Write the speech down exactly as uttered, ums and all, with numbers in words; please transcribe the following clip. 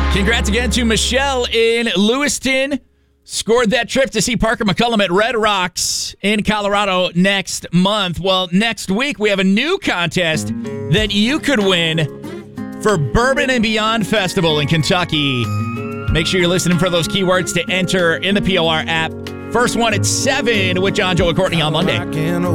Congrats again to Michelle in Lewiston. Scored that trip to see Parker McCullum at Red Rocks in Colorado next month. Well, next week we have a new contest that you could win for Bourbon and Beyond Festival in Kentucky. Make sure you're listening for those keywords to enter in the P O R app. First one at seven with John, Joe, and Courtney on Monday.